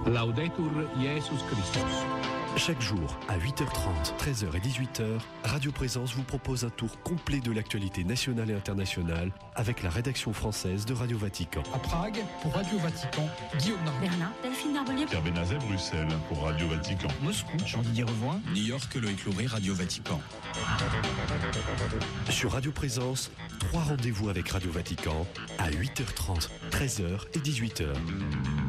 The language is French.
Laudetur Jesus Christus. Chaque jour, à 8h30, 13h et 18h, Radio Présence vous propose un tour complet de l'actualité nationale et internationale avec la rédaction française de Radio Vatican. À Prague, pour Radio Vatican, Guillaume Narbonne. Berlin, Delphine Narbonnier. Pierre Benazet, Bruxelles, pour Radio Vatican. Moscou, Jean-Didier Revoin. New York, Loïc Louvré, Radio Vatican. Sur Radio Présence, 3 rendez-vous avec Radio Vatican à 8h30, 13h et 18h.